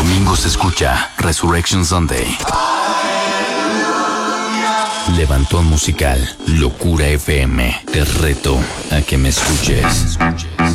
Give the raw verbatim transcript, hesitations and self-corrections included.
domingo se escucha Resurrection Sunday. Levantón musical, Locura F M. Te reto a que me escuches.